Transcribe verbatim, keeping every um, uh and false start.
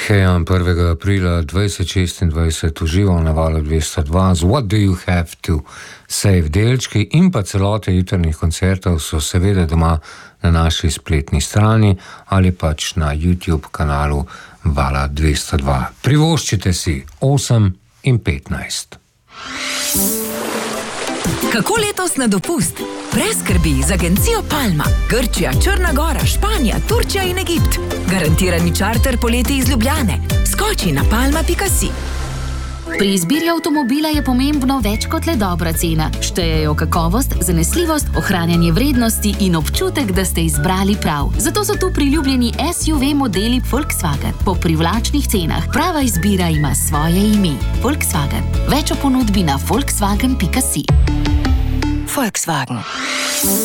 Hejan prvega aprila dvajset šestindvajset užival na Valu dvesto dva z What Do You Have To Say. Delčki in pa celote jutrnih koncertov so seveda doma na naši spletni strani ali pač na YouTube kanalu Vala dvesto dva. Privoščite si osem in petnajst. Kako letos na dopust? Brez skrbi z agencijo Palma. Grčija, Črna Gora, Španija, Turčija in Egipt. Garantirani čarter poleti iz Ljubljane. Skoči na palma pika si. Pri izbiri avtomobila je pomembno več kot le dobra cena. Štejejo kakovost, zanesljivost, ohranjanje vrednosti in občutek, da ste izbrali prav. Zato so tu priljubljeni S U V modeli Volkswagen po privlačnih cenah. Prava izbira ima svoje ime. Volkswagen. Več o ponudbi na volkswagen pika si. Volkswagen.